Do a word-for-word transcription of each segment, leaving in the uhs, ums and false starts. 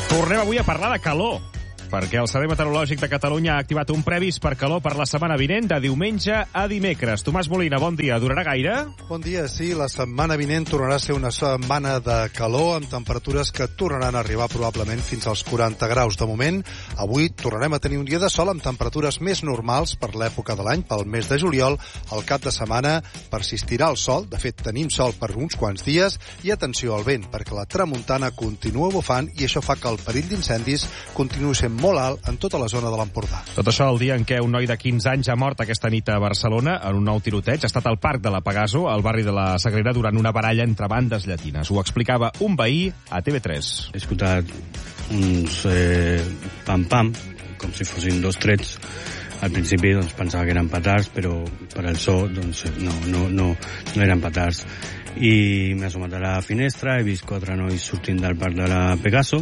Tornem avui a parlar de calor, perquè el Servei Meteorològic de Catalunya ha activat un previst per calor per la setmana vinent, de diumenge a dimecres. Tomàs Molina, bon dia. Durarà gaire? Bon dia, sí. La setmana vinent tornarà a ser una setmana de calor, amb temperatures que tornaran a arribar probablement fins als quaranta graus. De moment, avui tornarem a tenir un dia de sol amb temperatures més normals per l'època de l'any, pel mes de juliol. Al cap de setmana persistirà el sol. De fet, tenim sol per uns quants dies. I atenció al vent, perquè la tramuntana continua bufant i això fa que el perill d'incendis continuï sent molt alt en tota la zona de l'Empordà. Tot això el dia en què un noi de quinze anys ha mort aquesta nit a Barcelona en un nou tiroteig. Ha estat al Parc de la Pegaso, al barri de la Sagrera, durant una baralla entre bandes llatines. Ho explicava un veí a T V tres. He escoltat uns eh, pam-pam, com si fossin dos trets. Al principi doncs, pensava que eren petards, però per al so doncs, no, no, no, no eren petards. I m'he assomat a la finestra, he vist quatre nois sortint del Parc de la Pegaso.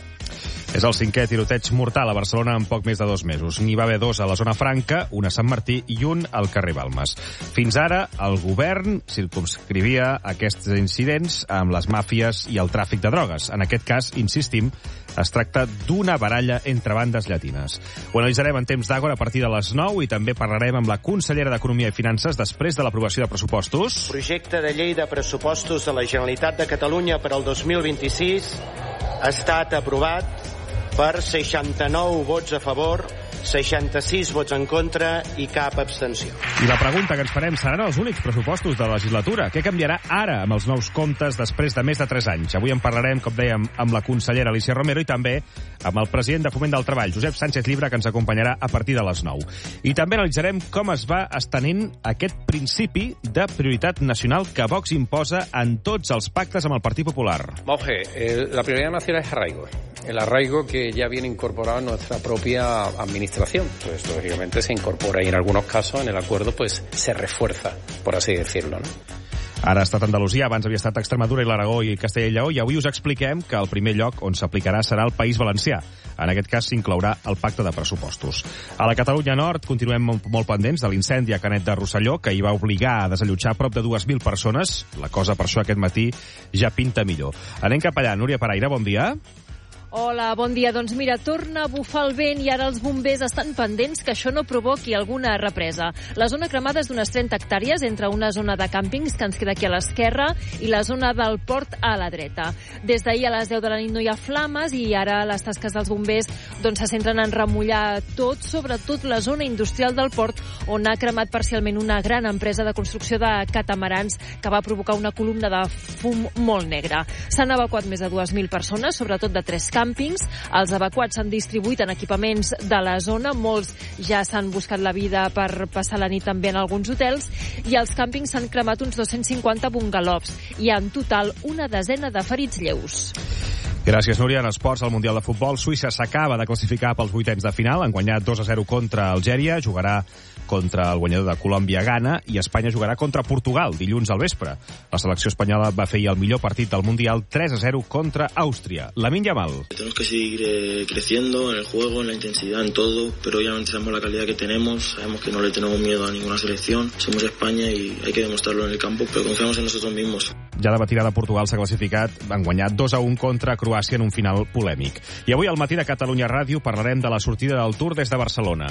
És el cinquè tiroteig mortal a Barcelona en poc més de dos mesos. N'hi va haver dos a la zona franca, un a Sant Martí i un al carrer Balmes. Fins ara, el govern circumscrivia aquests incidents amb les màfies i el tràfic de drogues. En aquest cas, insistim, es tracta d'una baralla entre bandes llatines. Ho analitzarem en temps d'Àgora a partir de les nou i també parlarem amb la consellera d'Economia i Finances després de l'aprovació de pressupostos. Projecte de llei de pressupostos de la Generalitat de Catalunya per al dos mil vint-i-sis ha estat aprovat per seixanta-nou vots a favor, seixanta-sis vots en contra i cap abstenció. I la pregunta que ens farem, seran els únics pressupostos de la legislatura? Què canviarà ara amb els nous comptes després de més de tres anys? Avui en parlarem, com dèiem, amb la consellera Alícia Romero i també amb el president de Foment del Treball, Josep Sánchez Llibre, que ens acompanyarà a partir de les nou. I també analitzarem com es va estenent aquest principi de prioritat nacional que Vox imposa en tots els pactes amb el Partit Popular. Monge, eh, la prioridad nacional es arraigo. El arraigo que ya viene incorporado en nuestra propia administración. Pues lógicamente se incorpora y en algunos casos en el acuerdo pues se refuerza, por así decirlo, ¿no? Ara ha estat Andalusia, abans havia estat Extremadura i l'Aragó i Castella i Lleó, i avui us expliquem que el primer lloc on s'aplicarà serà el País Valencià. En aquest cas s'inclourà el pacte de pressupostos. A la Catalunya Nord continuem molt pendents de l'incendi a Canet de Rosselló, que hi va obligar a desallotjar prop de dues mil persones. La cosa, per això, aquest matí ja pinta millor. Anem cap allà. Núria Paraire, bon dia. Hola, bon dia. Doncs mira, torna a bufar el vent i ara els bombers estan pendents que això no provoqui alguna represa. La zona cremada és d'unes trenta hectàrees entre una zona de càmpings que ens queda aquí a l'esquerra i la zona del port a la dreta. Des d'ahir a les deu de la nit no hi ha flames i ara les tasques dels bombers doncs, se centren en remullar tot, sobretot la zona industrial del port, on ha cremat parcialment una gran empresa de construcció de catamarans que va provocar una columna de fum molt negre. S'han evacuat més de dues mil persones, sobretot de tres càmpings. Els evacuats s'han distribuït en equipaments de la zona, molts ja s'han buscat la vida per passar la nit també en alguns hotels, i als càmpings s'han cremat uns dos-cents cinquanta bungalows. Hi ha en total una desena de ferits lleus. Gràcies, Núria. En esports, al Mundial de Futbol, Suïssa s'acaba de classificar pels vuitens de final. Han guanyat dos a zero contra Algèria, jugarà contra el guanyador de Colòmbia-Ghana, i Espanya jugarà contra Portugal dilluns al vespre. La selecció espanyola va fer el millor partit del Mundial, tres a zero contra Àustria. Lamine Yamal. Tenemos que seguir eh, creciendo en el juego, en la intensidad, en todo, pero obviamente sabemos la calidad que tenemos, sabemos que no le tenemos miedo a ninguna selección, somos España y hay que demostrarlo en el campo, pero confiamos en nosotros mismos. Ja de batida de Portugal s'ha classificat, van guanyar dos a un contra Croàcia en un final polèmic. I avui al matí de Catalunya Ràdio parlarem de la sortida del Tour des de Barcelona.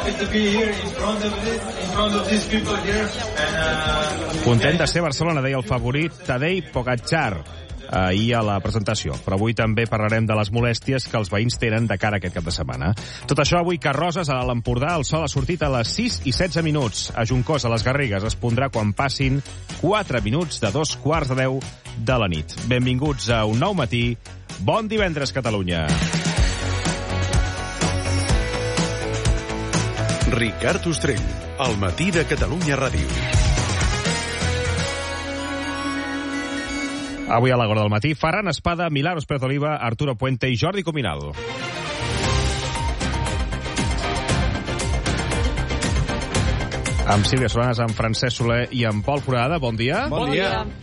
Content de ser a Barcelona, deia el favorit Tadej Pogačar ahir a la presentació. Però avui també parlarem de les molèsties que els veïns tenen de cara a aquest cap de setmana. Tot això avui que a Roses, a l'Empordà, el sol ha sortit a les sis i setze minuts. A Juncosa, a les Garrigues, es pondrà quan passin quatre minuts de dos quarts de deu de la nit. Benvinguts a un nou matí. Bon divendres, Catalunya. Ricard Ostrell, al matí de Catalunya Ràdio. Avui a l'Agora del matí, Ferran Espada, Milagros Pérez Oliva, Arturo Puente i Jordi Cominal. Amb Sílvia Solanas, amb Francesc Soler i amb Pol Forada. Bon dia. Bon dia.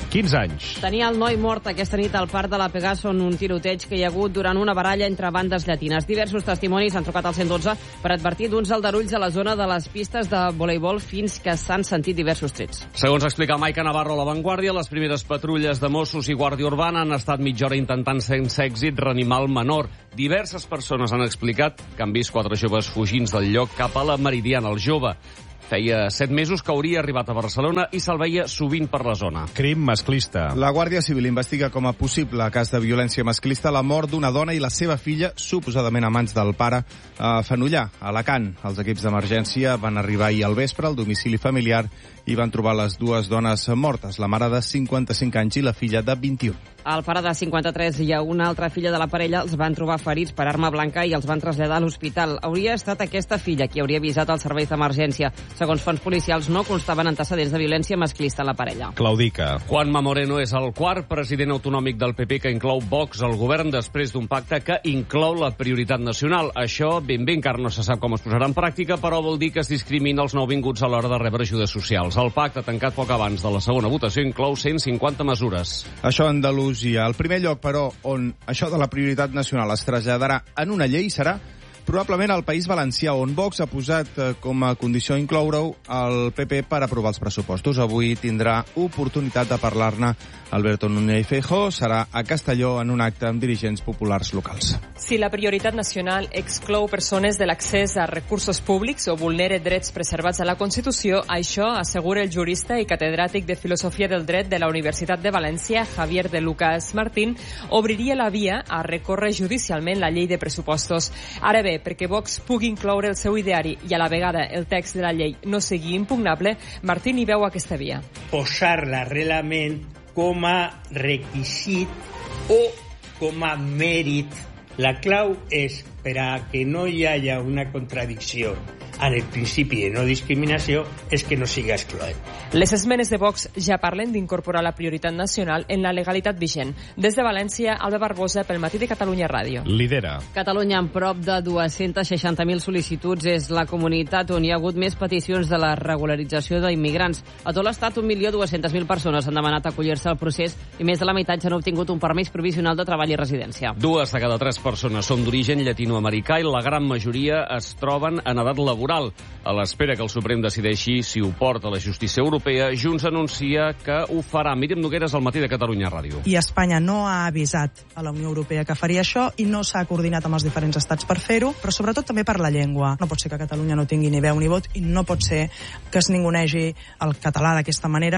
quinze anys. Tenia el noi mort aquesta nit al parc de la Pegaso en un tiroteig que hi ha hagut durant una baralla entre bandes llatines. Diversos testimonis han trucat al cent dotze per advertir d'uns aldarulls a la zona de les pistes de voleibol fins que s'han sentit diversos trets. Segons explica Maica Navarro a La Vanguardia, les primeres patrulles de Mossos i Guàrdia Urbana han estat mitja hora intentant sense èxit reanimar el menor. Diverses persones han explicat que han vist quatre joves fugint del lloc cap a la Meridiana. El jove feia set mesos que hauria arribat a Barcelona i se'l veia sovint per la zona. Crim masclista. La Guàrdia Civil investiga com a possible cas de violència masclista la mort d'una dona i la seva filla, suposadament a mans del pare, a Fenollar, a Alacant. Els equips d'emergència van arribar ahir al vespre al domicili familiar i van trobar les dues dones mortes, la mare de cinquanta-cinc anys i la filla de vint-i-un. El pare de cinquanta-tres i una altra filla de la parella els van trobar ferits per arma blanca i els van traslladar a l'hospital. Hauria estat aquesta filla qui hauria avisat els serveis d'emergència. Segons fonts policials, no constaven antecedents de violència masclista en la parella. Claudica. Juanma Moreno és el quart president autonòmic del P P que inclou Vox al govern després d'un pacte que inclou la prioritat nacional. Això ben bé encara no se sap com es posarà en pràctica, però vol dir que es discrimina els nouvinguts a l'hora de rebre ajudes socials. El pacte, tancat poc abans de la segona votació, inclou cent cinquanta mesures. Això a Andalusia. El primer lloc, però, on això de la prioritat nacional es traslladarà en una llei serà probablement al País Valencià, on Vox ha posat com a condició incloure-ho al P P per aprovar els pressupostos. Avui tindrà oportunitat de parlar-ne Alberto Núñez Feijóo. Serà a Castelló en un acte amb dirigents populars locals. Si la prioritat nacional exclou persones de l'accés a recursos públics o vulnera drets preservats a la Constitució, això, assegura el jurista i catedràtic de Filosofia del Dret de la Universitat de València, Javier de Lucas Martín, obriria la via a recórrer judicialment la llei de pressupostos. Ara bé, perquè Vox pugui incloure el seu ideari i a la vegada el text de la llei no sigui impugnable, Martín hi veu aquesta via. Posar l'arrelament com a requisit o com a mèrit. La clau és per a que no hi hagi una contradicció en el principi de no discriminació és que no siga excloent. Les esmenes de Vox ja parlen d'incorporar la prioritat nacional en la legalitat vigent. Des de València, Alba Barbosa, pel Matí de Catalunya Ràdio. Lidera. Catalunya, amb prop de dos-centes seixanta mil sol·licituds, és la comunitat on hi ha hagut més peticions de la regularització d'immigrants. A tot l'estat, un milió dues-centes mil persones han demanat acollir-se al procés i més de la meitat han obtingut un permís provisional de treball i residència. Dues de cada tres persones són d'origen llatinoamericà i la gran majoria es troben en edat laboral. A l'espera que el Suprem decideixi si ho porta a la justícia europea, Junts anuncia que ho farà. Míriam Nogueres, al Matí de Catalunya Ràdio. I Espanya no ha avisat a la Unió Europea que faria això i no s'ha coordinat amb els diferents estats per fer-ho, però sobretot també per la llengua. No pot ser que Catalunya no tingui ni veu ni vot i no pot ser que es ningunegi el català d'aquesta manera.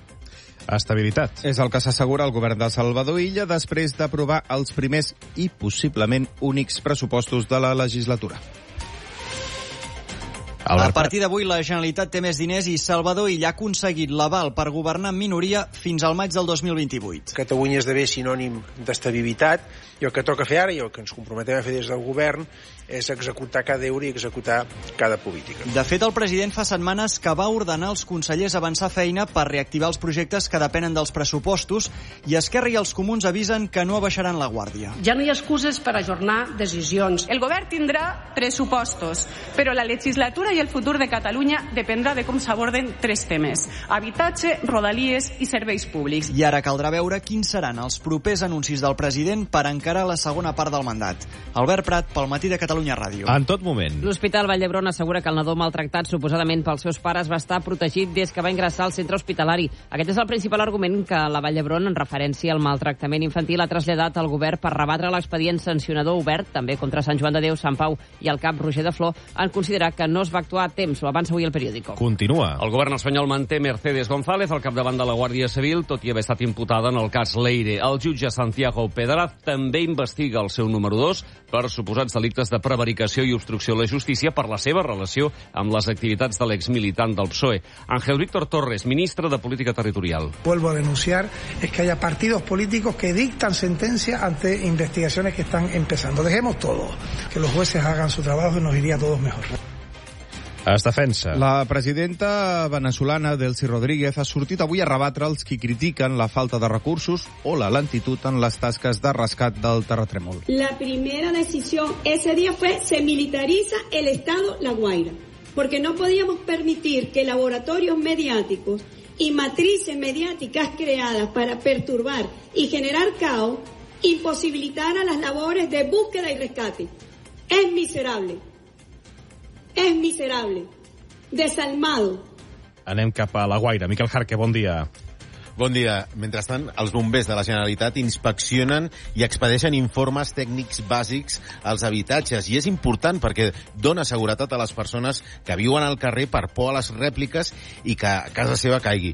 Estabilitat. És el que s'assegura el govern de Salvador Illa després d'aprovar els primers i possiblement únics pressupostos de la legislatura. A partir d'avui, la Generalitat té més diners i Salvador Illa ha aconseguit l'aval per governar en minoria fins al maig del dos mil vint-i-vuit. Catalunya esdevé sinònim d'estabilitat i el que toca fer ara i el que ens comprometem a fer des del govern és executar cada euro i executar cada política. De fet, el president fa setmanes que va ordenar als consellers avançar feina per reactivar els projectes que depenen dels pressupostos i Esquerra i els comuns avisen que no abaixaran la guàrdia. Ja no hi ha excuses per ajornar decisions. El govern tindrà pressupostos, però la legislatura i el futur de Catalunya dependrà de com s'aborden tres temes: habitatge, rodalies i serveis públics. I ara caldrà veure quins seran els propers anuncis del president per encarar la segona part del mandat. Albert Prat, pel Matí de Catalunya Ràdio. En tot moment. L'Hospital Vall d'Hebron assegura que el nadó maltractat suposadament pels seus pares va estar protegit des que va ingressar al centre hospitalari. Aquest és el principal argument que la Vall d'Hebron, en referència al maltractament infantil, ha traslladat al govern per rebatre l'expedient sancionador obert, també contra Sant Joan de Déu, Sant Pau i el cap Roger de Flor, en considerar que no es va actuar a temps. Ho avança avui el periòdico. Continua. El govern espanyol manté Mercedes González al capdavant de la Guàrdia Civil, tot i haver estat imputada en el cas Leire. El jutge Santiago Pedraz també investiga el seu número dos per suposats delictes de prevaricació i obstrucció a la justícia per la seva relació amb les activitats de l'exmilitant del P S O E. Ángel Víctor Torres, ministre de Política Territorial. Vuelvo a denunciar es que haya partidos políticos que dictan sentencias ante investigaciones que están empezando. Dejemos todo, que los jueces hagan su trabajo y nos iría a todos mejor. Es defensa. La presidenta venezolana Delcy Rodríguez ha sortit avui a rebatre els qui critiquen la falta de recursos o la lentitud en les tasques de rescat del terratrèmol. La primera decisión ese día fue se militariza el Estado La Guaira, porque no podíamos permitir que laboratorios mediáticos y matrices mediáticas creadas para perturbar y generar caos imposibilitaran las labores de búsqueda y rescate. Es miserable. Es miserable. Desalmado. Anem cap a la Guaira. Miquel Jarque, bon dia. Bon dia. Mentrestant, els bombers de la Generalitat inspeccionen i expedeixen informes tècnics bàsics als habitatges. I és important perquè dona seguretat a les persones que viuen al carrer per por a les rèpliques i que a casa seva caigui.